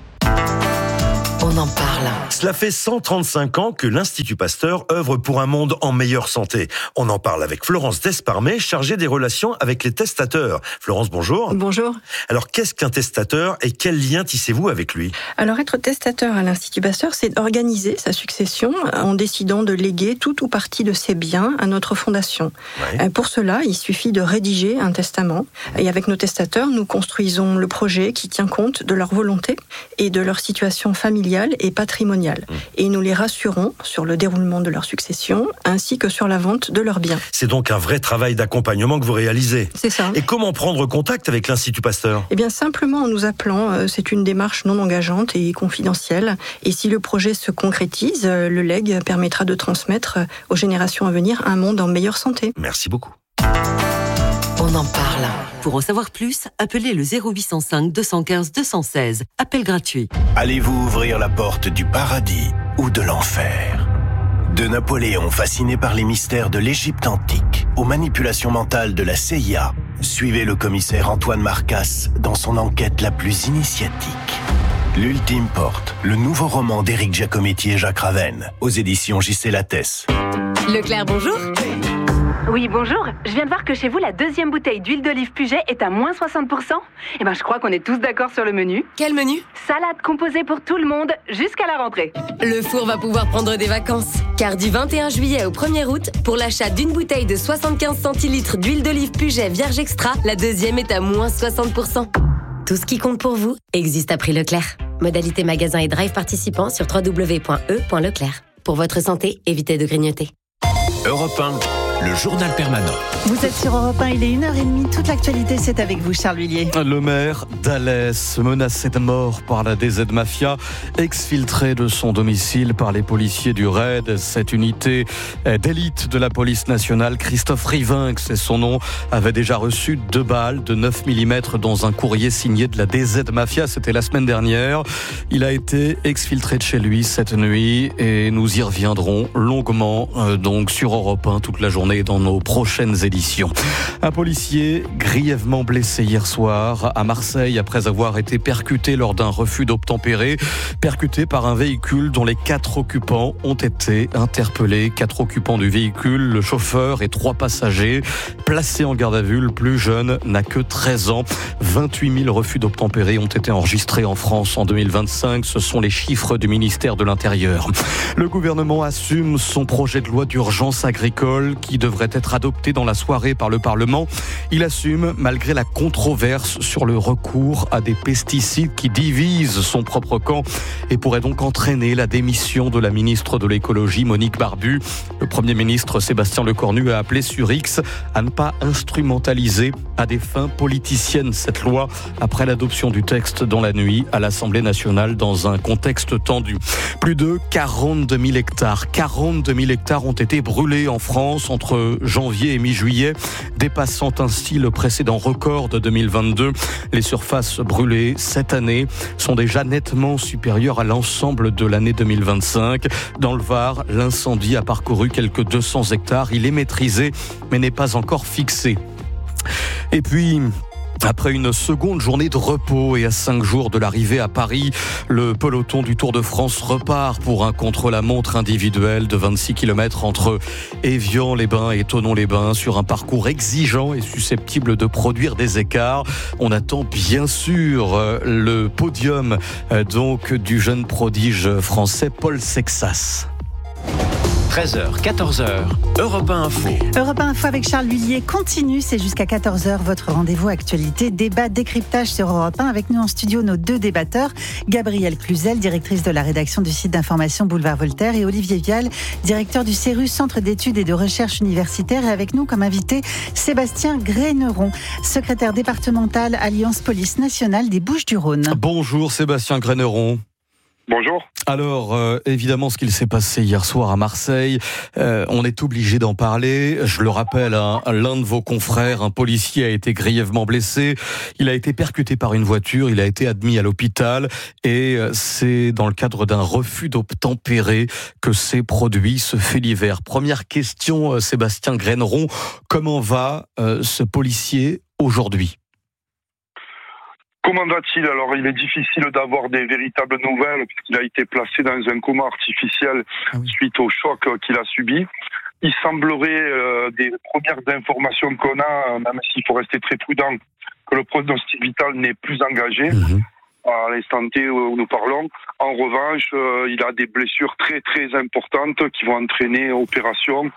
On en parle. Cela fait cent trente-cinq ans que l'Institut Pasteur œuvre pour un monde en meilleure santé. On en parle avec Florence Desparmet, chargée des relations avec les testateurs. Florence, bonjour. Bonjour. Alors, qu'est-ce qu'un testateur et quel lien tissez-vous avec lui ? Alors, être testateur à l'Institut Pasteur, c'est organiser sa succession en décidant de léguer tout ou partie de ses biens à notre fondation. Ouais. Pour cela, il suffit de rédiger un testament. Et avec nos testateurs, nous construisons le projet qui tient compte de leur volonté et de leur situation familiale familiale et patrimoniale. Et nous les rassurons sur le déroulement de leur succession, ainsi que sur la vente de leurs biens. C'est donc un vrai travail d'accompagnement que vous réalisez. C'est ça. Et comment prendre contact avec l'Institut Pasteur ? Eh bien, simplement en nous appelant. C'est une démarche non engageante et confidentielle. Et si le projet se concrétise, le legs permettra de transmettre aux générations à venir un monde en meilleure santé. Merci beaucoup. On en parle. Pour en savoir plus, appelez le zéro huit cent cinq deux cent quinze deux cent seize. Appel gratuit. Allez-vous ouvrir la porte du paradis ou de l'enfer ? De Napoléon fasciné par les mystères de l'Égypte antique aux manipulations mentales de la C I A, suivez le commissaire Antoine Marcasse dans son enquête la plus initiatique. L'Ultime Porte, le nouveau roman d'Éric Giacometti et Jacques Ravenne, aux éditions J C Lattès. Leclerc, bonjour. Oui, bonjour. Je viens de voir que chez vous, la deuxième bouteille d'huile d'olive Puget est à moins soixante pour cent. Eh ben, je crois qu'on est tous d'accord sur le menu. Quel menu ? Salade composée pour tout le monde, jusqu'à la rentrée. Le four va pouvoir prendre des vacances. Car du vingt et un juillet au premier août, pour l'achat d'une bouteille de soixante-quinze centilitres d'huile d'olive Puget Vierge Extra, la deuxième est à moins soixante pour cent. Tout ce qui compte pour vous existe à prix Leclerc. Modalité magasin et drive participants sur w w w point e point leclerc. Pour votre santé, évitez de grignoter. Europe un, le journal permanent. Vous êtes sur Europe un, il est une heure trente. Toute l'actualité, c'est avec vous, Charles Huillier. Le maire d'Alès, menacé de mort par la D Z Mafia, exfiltré de son domicile par les policiers du RAID. Cette unité d'élite de la police nationale, Christophe Rivinc, c'est son nom, avait déjà reçu deux balles de neuf millimètres dans un courrier signé de la D Z Mafia. C'était la semaine dernière. Il a été exfiltré de chez lui cette nuit et nous y reviendrons longuement euh, donc sur Europe un toute la journée dans nos prochaines éditions. Un policier grièvement blessé hier soir à Marseille après avoir été percuté lors d'un refus d'obtempérer, percuté par un véhicule dont les quatre occupants ont été interpellés. Quatre occupants du véhicule, le chauffeur et trois passagers, placés en garde à vue. Le plus jeune n'a que treize ans. vingt-huit mille refus d'obtempérer ont été enregistrés en France en deux mille vingt-cinq. Ce sont les chiffres du ministère de l'Intérieur. Le gouvernement assume son projet de loi d'urgence agricole qui devrait être adopté dans la soirée par le Parlement. Il assume malgré la controverse sur le recours à des pesticides qui divisent son propre camp et pourrait donc entraîner la démission de la ministre de l'écologie Monique Barbu. Le Premier ministre Sébastien Lecornu a appelé sur X à ne pas instrumentaliser à des fins politiciennes cette loi après l'adoption du texte dans la nuit à l'Assemblée nationale dans un contexte tendu. Plus de quarante-deux mille hectares, quarante-deux mille hectares ont été brûlés en France entre janvier et mi-juillet, dépassant ainsi le précédent record de deux mille vingt-deux. Les surfaces brûlées cette année sont déjà nettement supérieures à l'ensemble de l'année deux mille vingt-cinq. Dans le Var, l'incendie a parcouru quelques deux cents hectares. Il est maîtrisé, mais n'est pas encore fixé. Et puis... après une seconde journée de repos et à cinq jours de l'arrivée à Paris, le peloton du Tour de France repart pour un contre-la-montre individuel de vingt-six kilomètres entre Évian-les-Bains et Thonon-les-Bains sur un parcours exigeant et susceptible de produire des écarts. On attend bien sûr le podium donc du jeune prodige français Paul Sexas. treize heures, quatorze heures, Europe un Info. Europe un Info avec Charles Huillier continue, c'est jusqu'à quatorze heures, votre rendez-vous actualité, débat, décryptage sur Europe un. Avec nous en studio, nos deux débatteurs, Gabrielle Cluzel, directrice de la rédaction du site d'information Boulevard Voltaire, et Olivier Vial, directeur du C E R U, Centre d'études et de recherche universitaire. Et avec nous comme invité, Sébastien Graineron, secrétaire départemental Alliance Police Nationale des Bouches-du-Rhône. Bonjour Sébastien Graineron. Bonjour. Alors, euh, évidemment, ce qu'il s'est passé hier soir à Marseille, euh, on est obligé d'en parler. Je le rappelle, hein, l'un de vos confrères, un policier, a été grièvement blessé. Il a été percuté par une voiture, il a été admis à l'hôpital et euh, c'est dans le cadre d'un refus d'obtempérer que s'est produit ce fait divers. Première question, euh, Sébastien Graineron, comment va euh, ce policier aujourd'hui ? Comment va-t-il ? Alors, il est difficile d'avoir des véritables nouvelles puisqu'il a été placé dans un coma artificiel suite au choc qu'il a subi. Il semblerait, euh, des premières informations qu'on a, même s'il faut rester très prudent, que le pronostic vital n'est plus engagé. Mmh. À l'instant T où nous parlons. En revanche, euh, il a des blessures très très importantes qui vont entraîner opération